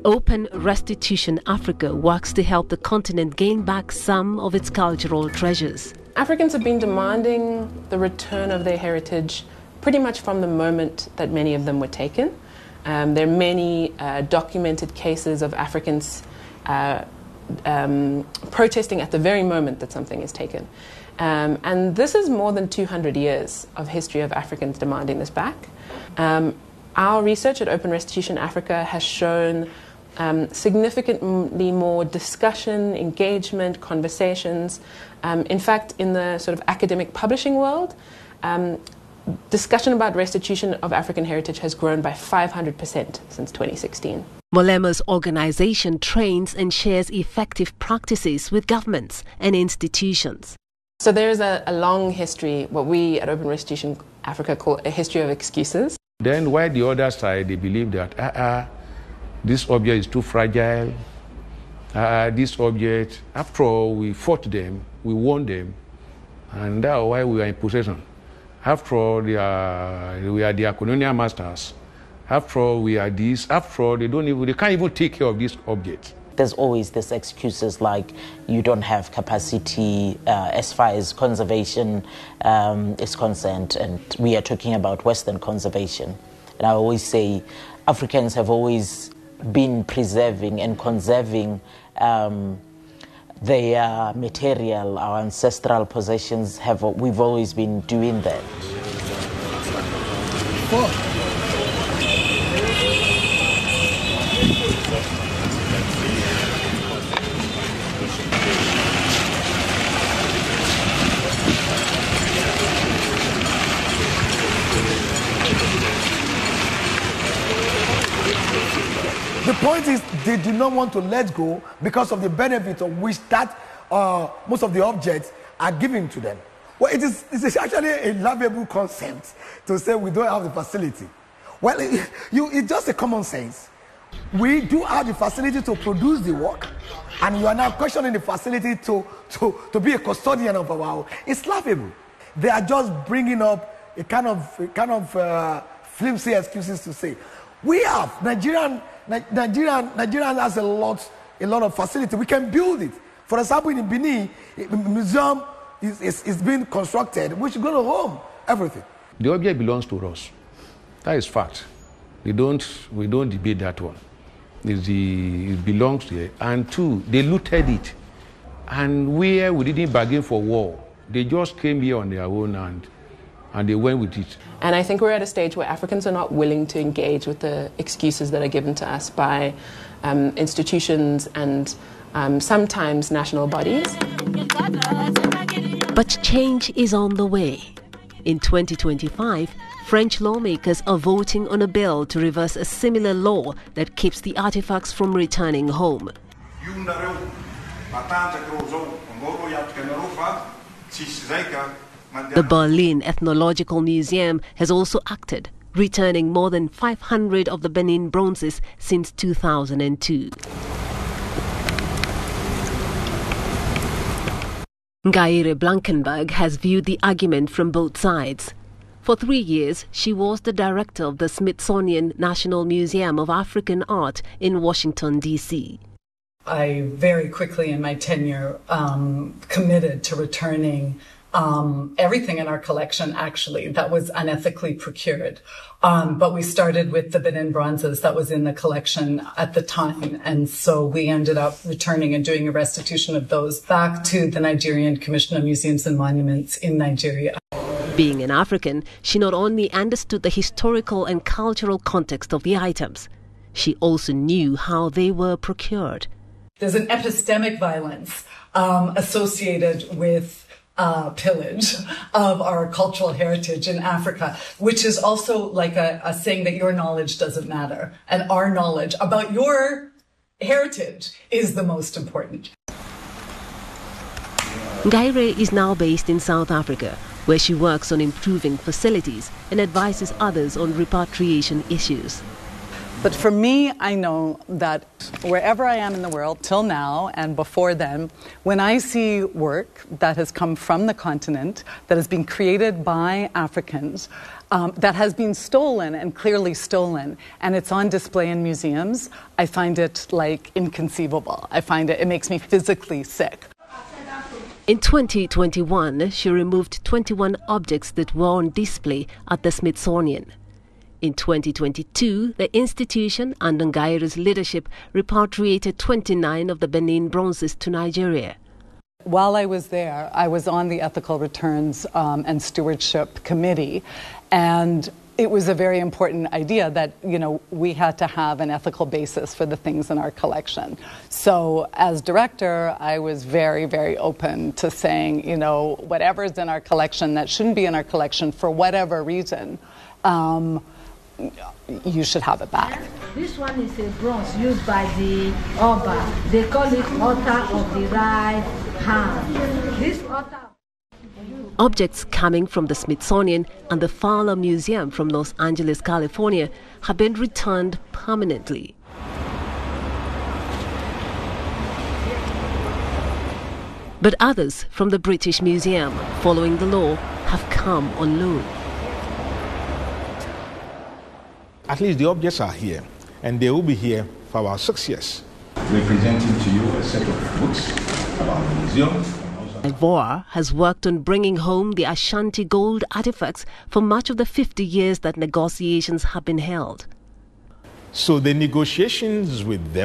Open Restitution Africa works to help the continent gain back some of its cultural treasures. Africans have been demanding the return of their heritage pretty much from the moment that many of them were taken. There are many documented cases of Africans protesting at the very moment that something is taken. And this is more than 200 years of history of Africans demanding this back. Our research at Open Restitution Africa has shown significantly more discussion, engagement, conversations. In fact, in the sort of academic publishing world, discussion about restitution of African heritage has grown by 500% since 2016. Molemo's organization trains and shares effective practices with governments and institutions. So there's a long history, what we at Open Restitution Africa call a history of excuses. Then why the other side, they believe that this object is too fragile, this object, after all, we fought them, we won them, and that's why we are in possession. After all, we are their colonial masters. After all, we are this. After all, they can't even take care of this object. There's always these excuses like you don't have capacity as far as conservation is concerned, and we are talking about Western conservation. And I always say Africans have always been preserving and conserving their material, our ancestral possessions. We've always been doing that. The point is, they do not want to let go because of the benefit of which that most of the objects are given to them. Well, it's actually a laughable concept to say we don't have the facility. Well, it's just a common sense. We do have the facility to produce the work, and you are now questioning the facility to be a custodian of our. It's laughable. They are just bringing up a kind of flimsy excuses to say we have Nigerian has a lot of facility. We can build it. For example, in Benin, a museum is being constructed. We should go to home. Everything. The object belongs to us. That is fact. We don't debate that one. It belongs here. And two, they looted it. And we didn't bargain for war. They just came here on their own and they went with it. And I think we're at a stage where Africans are not willing to engage with the excuses that are given to us by institutions and sometimes national bodies. But change is on the way. In 2025, French lawmakers are voting on a bill to reverse a similar law that keeps the artifacts from returning home. The Berlin Ethnological Museum has also acted, returning more than 500 of the Benin bronzes since 2002. Ngaire Blankenberg has viewed the argument from both sides. For 3 years, she was the director of the Smithsonian National Museum of African Art in Washington, D.C. I very quickly in my tenure committed to returning everything in our collection, actually, that was unethically procured. But we started with the Benin bronzes that was in the collection at the time. And so we ended up returning and doing a restitution of those back to the Nigerian Commission of Museums and Monuments in Nigeria. Being an African, she not only understood the historical and cultural context of the items, she also knew how they were procured. There's an epistemic violence associated with pillage of our cultural heritage in Africa, which is also like a saying that your knowledge doesn't matter and our knowledge about your heritage is the most important. Ngaire is now based in South Africa, where she works on improving facilities and advises others on repatriation issues. But for me, I know that wherever I am in the world, till now and before then, when I see work that has come from the continent, that has been created by Africans, that has been stolen and clearly stolen, and it's on display in museums, I find it like inconceivable. I find it makes me physically sick. In 2021, she removed 21 objects that were on display at the Smithsonian. In 2022, the institution, under Ngairu's leadership, repatriated 29 of the Benin bronzes to Nigeria. While I was there, I was on the Ethical Returns and Stewardship Committee, and it was a very important idea that, we had to have an ethical basis for the things in our collection. So as director, I was very, very open to saying, whatever's in our collection that shouldn't be in our collection for whatever reason, you should have it back. This one is a bronze used by the Oba. They call it altar of the right hand. This altar. Objects coming from the Smithsonian and the Fowler Museum from Los Angeles, California, have been returned permanently. But others from the British Museum, following the law, have come on loan. At least the objects are here, and they will be here for about 6 years. Representing to you a set of books about the museum. Ivoire has worked on bringing home the Ashanti gold artifacts for much of the 50 years that negotiations have been held. So the negotiations with them